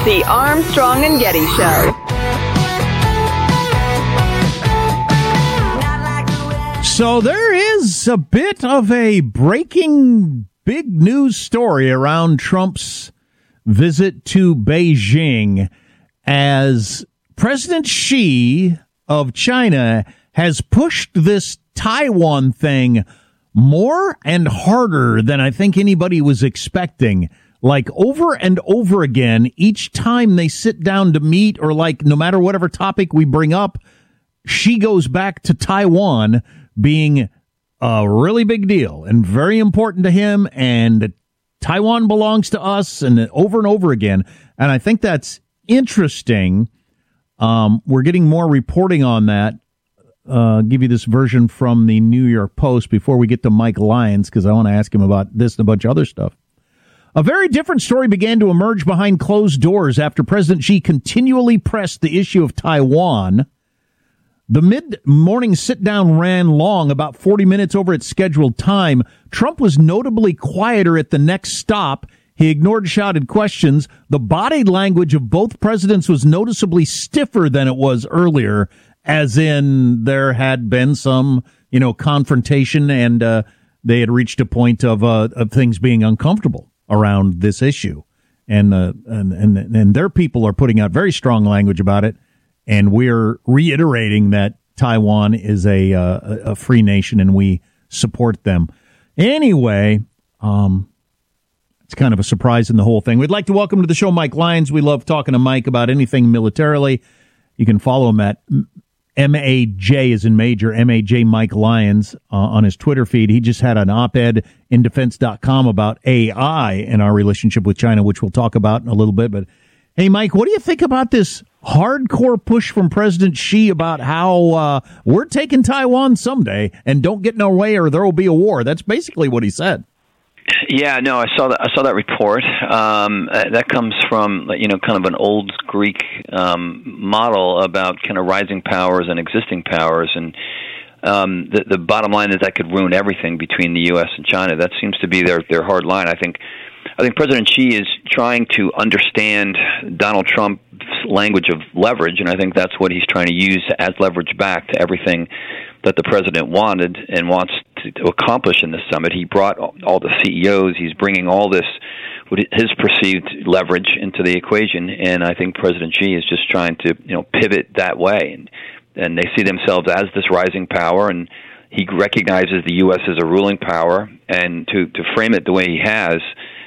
The Armstrong and Getty Show. So there is a bit of a breaking big news story around Trump's visit to Beijing, as President Xi of China has pushed this Taiwan thing more and harder than I think anybody was expecting. Like over and over again, each time they sit down to meet, or like no matter whatever topic we bring up, Xi goes back to Taiwan being a really big deal and very important to him, and Taiwan belongs to us, and over again. And I think that's interesting. We're getting more reporting on that. Give you this version from the New York Post before we get to Mike Lyons, because I want to ask him about this and a bunch of other stuff. A very different story began to emerge behind closed doors after President Xi continually pressed the issue of Taiwan. The mid-morning sit-down ran long, about 40 minutes over its scheduled time. Trump was notably quieter at the next stop. He ignored shouted questions. The body language of both presidents was noticeably stiffer than it was earlier, as in there had been some, confrontation, and they had reached a point of things being uncomfortable around this issue. And their people are putting out very strong language about it. And we're reiterating that Taiwan is a free nation and we support them. Anyway, it's kind of a surprise in the whole thing. We'd like to welcome to the show Mike Lyons. We love talking to Mike about anything militarily. You can follow him at MAJ as in Major, MAJ Mike Lyons on his Twitter feed. He just had an op-ed in defense.com about AI and our relationship with China, which we'll talk about in a little bit. But hey, Mike, what do you think about this hardcore push from President Xi about how we're taking Taiwan someday and don't get in our way or there will be a war? That's basically what he said. Yeah, no, I saw that report. That comes from kind of an old Greek model about kind of rising powers and existing powers, and the bottom line is that could ruin everything between the U.S. and China. That seems to be their hard line. I think President Xi is trying to understand Donald Trump's language of leverage, and I think that's what he's trying to use as leverage back to everything that the president wanted and wants to accomplish in this summit. He brought all the CEOs. He's bringing all this, his perceived leverage, into the equation, and I think President Xi is just trying to pivot that way, and they see themselves as this rising power, and he recognizes the U.S. as a ruling power, and to frame it the way he has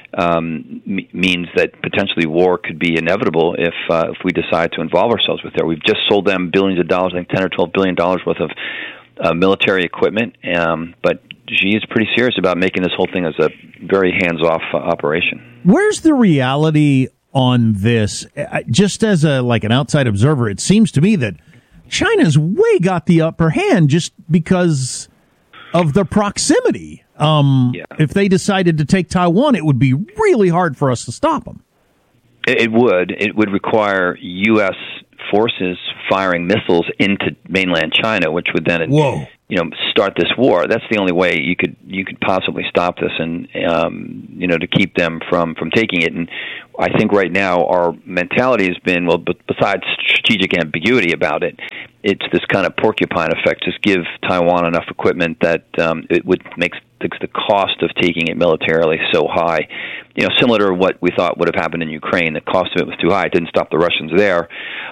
means that potentially war could be inevitable if we decide to involve ourselves with there. We've just sold them billions of dollars, I think $10 or $12 billion worth of military equipment, but Xi is pretty serious about making this whole thing as a very hands-off operation. Where's the reality on this? Just as an outside observer, it seems to me that China's way got the upper hand just because of the proximity. If they decided to take Taiwan, it would be really hard for us to stop them. It would. It would require U.S. forces firing missiles into mainland China, which would then start this war. That's the only way you could possibly stop this, and to keep them from taking it. And I think right now our mentality has been, besides strategic ambiguity about it, it's this kind of porcupine effect. Just give Taiwan enough equipment that it would make the cost of taking it militarily so high. Similar to what we thought would have happened in Ukraine. The cost of it was too high. It didn't stop the Russians there.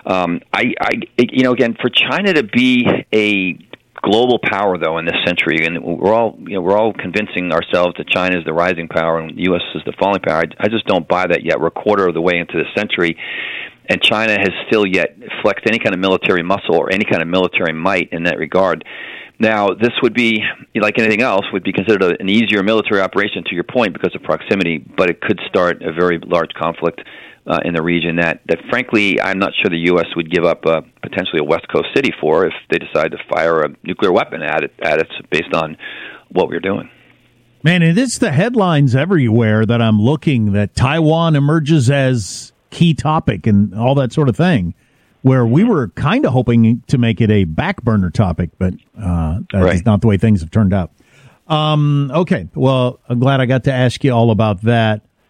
Again, for China to be a global power, though, in this century, and we're all convincing ourselves that China is the rising power and the U.S. is the falling power. I just don't buy that yet. We're a quarter of the way into this century, and China has still yet flexed any kind of military muscle or any kind of military might in that regard. Now, this would be, like anything else, would be considered an easier military operation, to your point, because of proximity, but it could start a very large conflict in the region that frankly, I'm not sure the U.S. would give up potentially a West Coast city for if they decide to fire a nuclear weapon at it based on what we're doing. Man, and it's the headlines everywhere that I'm looking that Taiwan emerges as key topic and all that sort of thing, where we were kind of hoping to make it a back burner topic, but that's not the way things have turned out. Okay, well, I'm glad I got to ask you all about that.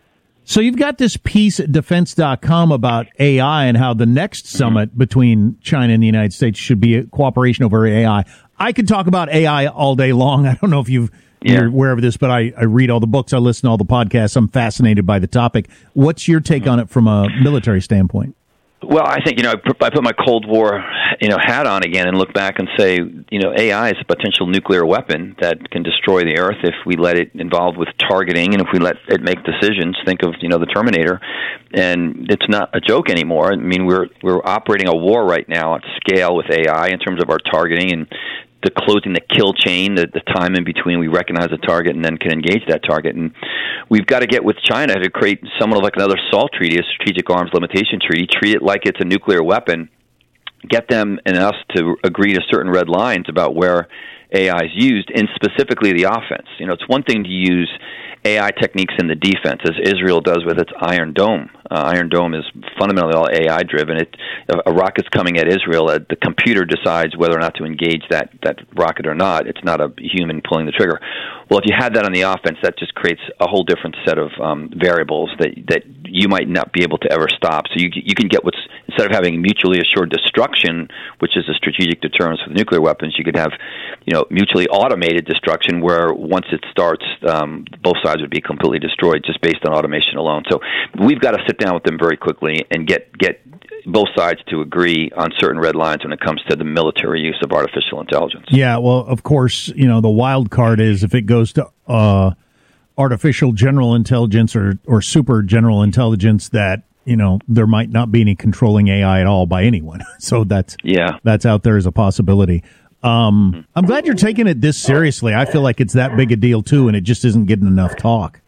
So you've got this piece at defense.com about AI and how the next summit between China and the United States should be a cooperation over AI. I could talk about AI all day long. I don't know if you're aware of this, but I read all the books, I listen to all the podcasts. I'm fascinated by the topic. What's your take on it from a military standpoint? Well, I think, I put my Cold War, hat on again and look back and say, AI is a potential nuclear weapon that can destroy the Earth if we let it involved with targeting and if we let it make decisions. Think of, the Terminator. And it's not a joke anymore. I mean, we're operating a war right now at scale with AI in terms of our targeting and the closing the kill chain, the time in between we recognize a target and then can engage that target. And we've got to get with China to create somewhat like another SALT treaty, a strategic arms limitation treaty, treat it like it's a nuclear weapon, get them and us to agree to certain red lines about where AI is used, and specifically the offense. It's one thing to use AI techniques in the defense, as Israel does with its Iron Dome. Iron Dome is fundamentally all AI-driven. A rocket's coming at Israel, the computer decides whether or not to engage that rocket or not. It's not a human pulling the trigger. Well, if you had that on the offense, that just creates a whole different set of variables that you might not be able to ever stop. So you can get instead of having mutually assured destruction, which is a strategic deterrence with nuclear weapons, you could have, mutually automated destruction where once it starts, both sides would be completely destroyed just based on automation alone. So we've got to sit down with them very quickly and get both sides to agree on certain red lines when it comes to the military use of artificial intelligence. Yeah, well, of course, the wild card is if it goes to artificial general intelligence or super general intelligence that, there might not be any controlling AI at all by anyone. So that's out there as a possibility. I'm glad you're taking it this seriously. I feel like it's that big a deal too, and it just isn't getting enough talk.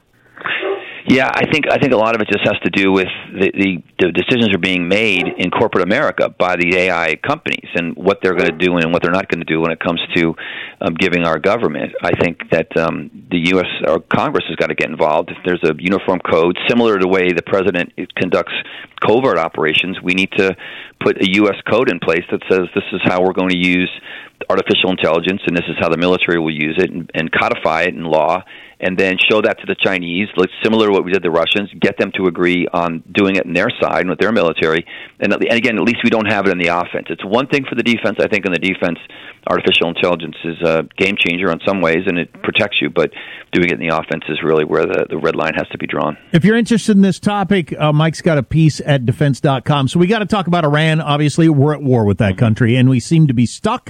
Yeah, I think a lot of it just has to do with the decisions are being made in corporate America by the AI companies and what they're going to do and what they're not going to do when it comes to giving our government. I think that the U.S. or Congress has got to get involved. If there's a uniform code, similar to the way the president conducts covert operations, we need to put a U.S. code in place that says this is how we're going to use artificial intelligence and this is how the military will use it and codify it in law, and then show that to the Chinese, similar to what we did to the Russians, get them to agree on doing it on their side and with their military. And again, at least we don't have it in the offense. It's one thing for the defense. I think in the defense, artificial intelligence is a game changer in some ways, and it protects you, but doing it in the offense is really where the red line has to be drawn. If you're interested in this topic, Mike's got a piece at defense.com. So we got to talk about Iran. Obviously, we're at war with that country, and we seem to be stuck.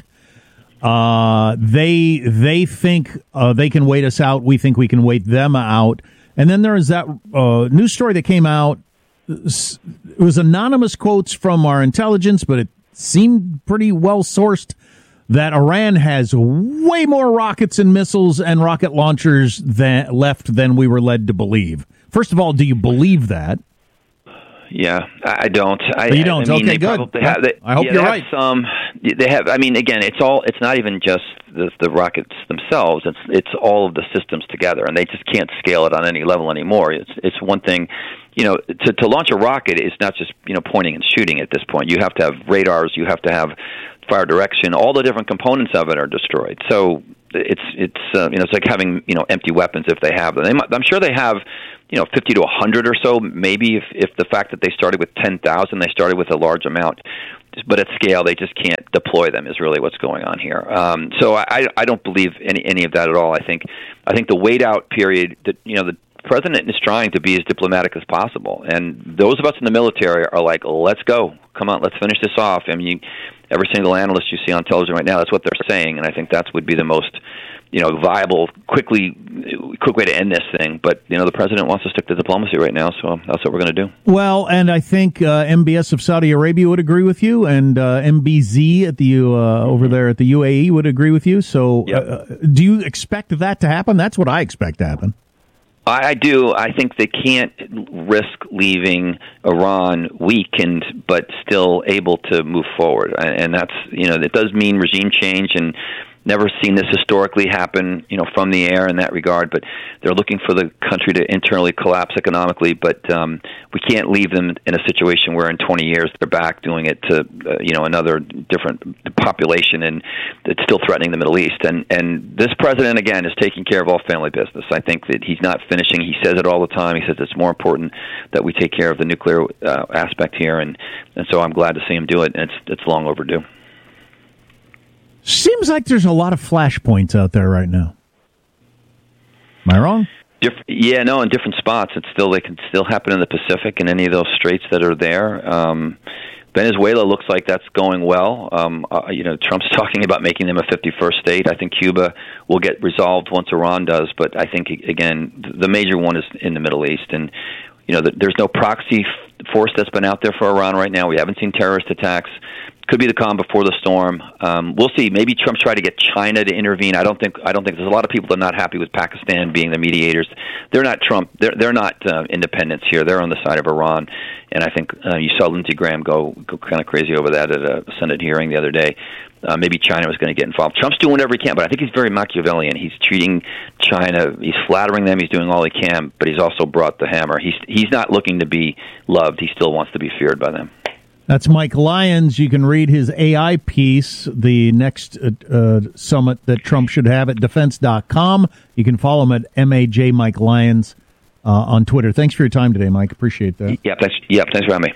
They think they can wait us out. We think we can wait them out. And then there is that news story that came out. It was anonymous quotes from our intelligence, but it seemed pretty well sourced that Iran has way more rockets and missiles and rocket launchers left than we were led to believe. First of all, do you believe that? Yeah, I don't. You don't? Okay, good. I hope you're right. They have. I mean, again, it's not even just the rockets themselves. It's all of the systems together, and they just can't scale it on any level anymore. It's one thing, to launch a rocket is not just pointing and shooting at this point. You have to have radars. You have to have fire direction. All the different components of it are destroyed. So it's like having empty weapons if they have them. I'm sure they have 50 to 100 or so, maybe if the fact that they started with 10,000, they started with a large amount, but at scale they just can't deploy them is really what's going on here. So I don't believe any of that at all. I think the wait out period that the president is trying to be as diplomatic as possible, and those of us in the military are like, let's go, come on, let's finish this off. I mean, every single analyst you see on television right now, that's what they're saying, and I think that would be the most viable, quick way to end this thing. But, the president wants to stick to diplomacy right now, so that's what we're going to do. Well, and I think MBS of Saudi Arabia would agree with you, and MBZ at the over there at the UAE would agree with you. So do you expect that to happen? That's what I expect to happen. I do. I think they can't risk leaving Iran weakened but still able to move forward. And that's, it does mean regime change, and never seen this historically happen, from the air in that regard. But they're looking for the country to internally collapse economically. But we can't leave them in a situation where in 20 years they're back doing it to another different population, and it's still threatening the Middle East. And this president, again, is taking care of all family business. I think that he's not finishing. He says it all the time. He says it's more important that we take care of the nuclear aspect here, and so I'm glad to see him do it. And it's long overdue. Seems like there's a lot of flashpoints out there right now. Am I wrong? In different spots. They can still happen in the Pacific and any of those straits that are there. Venezuela looks like that's going well. Trump's talking about making them a 51st state. I think Cuba will get resolved once Iran does, but I think, again, the major one is in the Middle East. And, there's no proxy force that's been out there for Iran right now. We haven't seen terrorist attacks. Could be the calm before the storm. We'll see. Maybe Trump tried to get China to intervene. I don't think there's a lot of people that are not happy with Pakistan being the mediators. They're not Trump. They're not independents here. They're on the side of Iran. And I think you saw Lindsey Graham go kind of crazy over that at a Senate hearing the other day. Maybe China was going to get involved. Trump's doing whatever he can, but I think he's very Machiavellian. He's treating China, he's flattering them, he's doing all he can, but he's also brought the hammer. He's not looking to be loved. He still wants to be feared by them. That's Mike Lyons. You can read his AI piece, the next summit that Trump should have, at defense.com. You can follow him at MAJ Mike Lyons on Twitter. Thanks for your time today, Mike. Appreciate that. Thanks for having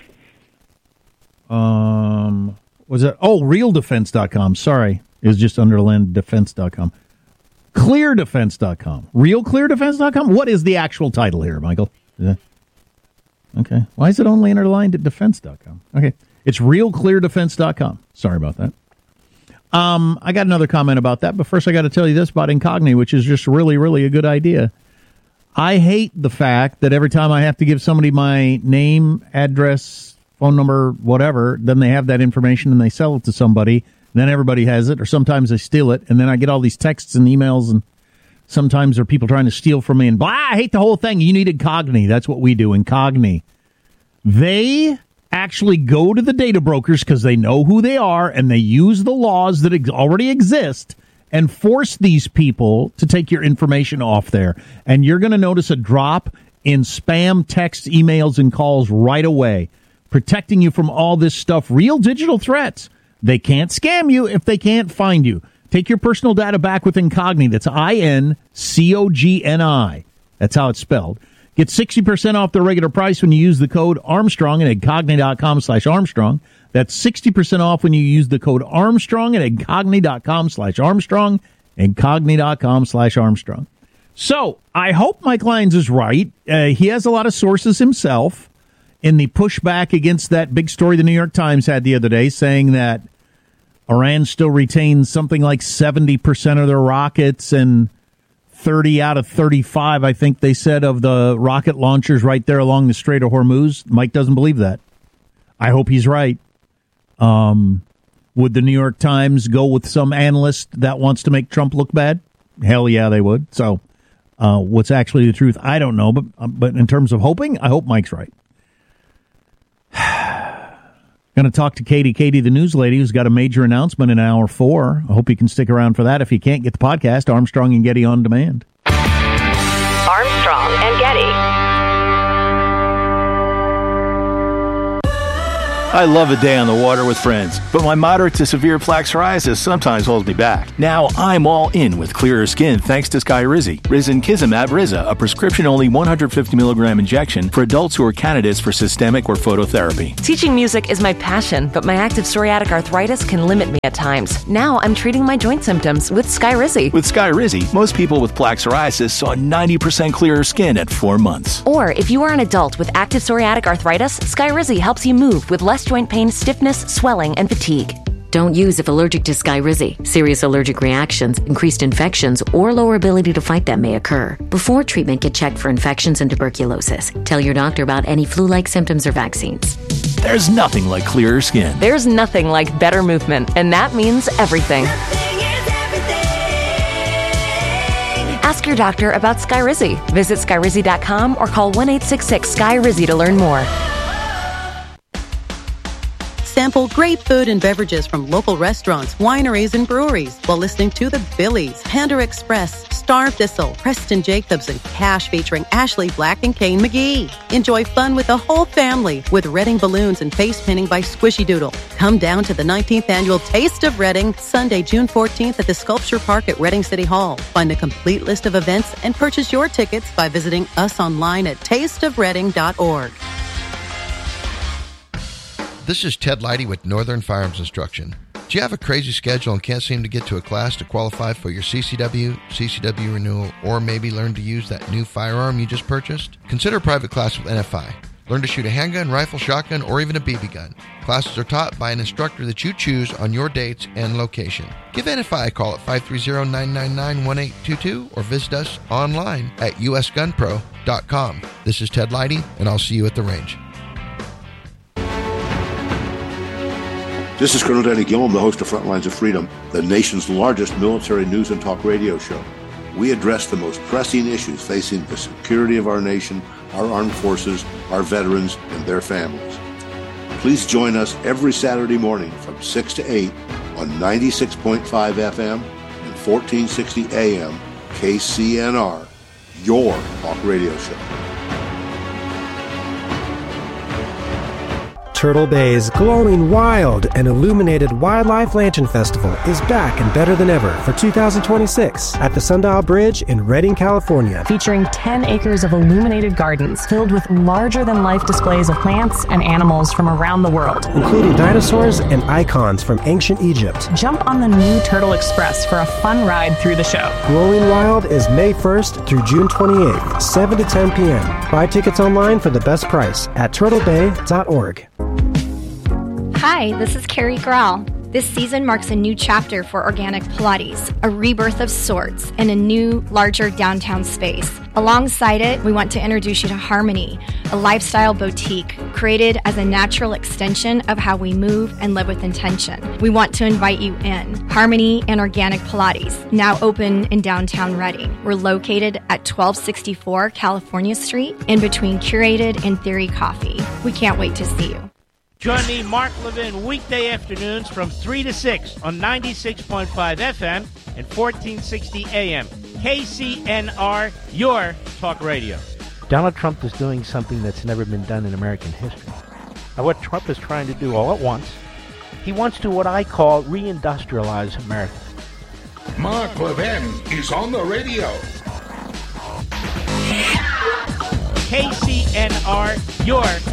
me. Was it? Oh, realdefense.com. Sorry. It was just underlanddefense.com. Cleardefense.com. Realcleardefense.com? What is the actual title here, Michael? Okay. Why is it only underlined at defense.com? Okay. It's realcleardefense.com. Sorry about that. I got another comment about that, but first I got to tell you this about Incogni, which is just really, really a good idea. I hate the fact that every time I have to give somebody my name, address, phone number, whatever, then they have that information and they sell it to somebody, and then everybody has it, or sometimes they steal it, and then I get all these texts and emails, and sometimes there are people trying to steal from me, and I hate the whole thing. You need Incogni. That's what we do, Incogni. They actually go to the data brokers because they know who they are, and they use the laws that already exist and force these people to take your information off there. And you're going to notice a drop in spam texts, emails, and calls right away, protecting you from all this stuff. Real digital threats. They can't scam you if they can't find you. Take your personal data back with Incogni. That's INCOGNI. That's how it's spelled. Get 60% off the regular price when you use the code Armstrong at Incogni.com/Armstrong. That's 60% off when you use the code Armstrong at Incogni.com/Armstrong. Incogni.com/Armstrong. So I hope Mike Lyons is right. He has a lot of sources himself in the pushback against that big story the New York Times had the other day, saying that Iran still retains something like 70% of their rockets and 30 out of 35, I think they said, of the rocket launchers right there along the Strait of Hormuz. Mike doesn't believe that. I hope he's right. Would the New York Times go with some analyst that wants to make Trump look bad? Hell yeah, they would. So what's actually the truth, I don't know. But in terms of hoping, I hope Mike's right. Going to talk to Katie. Katie, the news lady, who's got a major announcement in hour 4. I hope you can stick around for that. If you can't, get the podcast, Armstrong and Getty On Demand. Armstrong and Getty. I love a day on the water with friends, but my moderate to severe plaque psoriasis sometimes holds me back. Now I'm all in with clearer skin thanks to Skyrizi. Risankizumab Riza, a prescription-only 150 milligram injection for adults who are candidates for systemic or phototherapy. Teaching music is my passion, but my active psoriatic arthritis can limit me at times. Now I'm treating my joint symptoms with Skyrizi. With Skyrizi, most people with plaque psoriasis saw 90% clearer skin at 4 months. Or if you are an adult with active psoriatic arthritis, Skyrizi helps you move with less joint pain, stiffness, swelling, and fatigue. Don't use if allergic to Skyrizi. Serious allergic reactions, increased infections, or lower ability to fight them may occur. Before treatment, get checked for infections and tuberculosis. Tell your doctor about any flu-like symptoms or vaccines. There's nothing like clearer skin. There's nothing like better movement, and that means everything. Ask your doctor about Skyrizi. Visit Skyrizi.com or call 1-866-SKY-RIZI to learn more. Sample great food and beverages from local restaurants, wineries, and breweries while listening to the Billies, Panda Express, Star Thistle, Preston Jacobs, and Cash featuring Ashley Black and Kane McGee. Enjoy fun with the whole family with Reading balloons and face painting by Squishy Doodle. Come down to the 19th annual Taste of Reading, Sunday, June 14th at the Sculpture Park at Reading City Hall. Find a complete list of events and purchase your tickets by visiting us online at tasteofreading.org. This is Ted Leidy with Northern Firearms Instruction. Do you have a crazy schedule and can't seem to get to a class to qualify for your CCW renewal, or maybe learn to use that new firearm you just purchased? Consider a private class with NFI. Learn to shoot a handgun, rifle, shotgun, or even a BB gun. Classes are taught by an instructor that you choose on your dates and location. Give NFI a call at 530-999-1822 or visit us online at usgunpro.com. This is Ted Leidy, and I'll see you at the range. This is Colonel Danny Gillum, the host of Frontlines of Freedom, the nation's largest military news and talk radio show. We address the most pressing issues facing the security of our nation, our armed forces, our veterans, and their families. Please join us every Saturday morning from 6 to 8 on 96.5 FM and 1460 AM KCNR, your talk radio show. Turtle Bay's glowing, wild, and illuminated Wildlife Lantern Festival is back and better than ever for 2026 at the Sundial Bridge in Redding, California. Featuring 10 acres of illuminated gardens filled with larger-than-life displays of plants and animals from around the world, including dinosaurs and icons from ancient Egypt. Jump on the new Turtle Express for a fun ride through the show. Glowing Wild is May 1st through June 28th, 7 to 10 p.m. Buy tickets online for the best price at turtlebay.org. Hi, this is Carrie Grahl. This season marks a new chapter for Organic Pilates, a rebirth of sorts in a new, larger downtown space. Alongside it, we want to introduce you to Harmony, a lifestyle boutique created as a natural extension of how we move and live with intention. We want to invite you in. Harmony and Organic Pilates, now open in downtown Reading. We're located at 1264 California Street, in between Curated and Theory Coffee. We can't wait to see you. Join me, Mark Levin, weekday afternoons from 3 to 6 on 96.5 FM and 1460 AM. KCNR, your talk radio. Donald Trump is doing something that's never been done in American history. Now, what Trump is trying to do all at once, he wants to what I call reindustrialize America. Mark Levin is on the radio. KCNR, your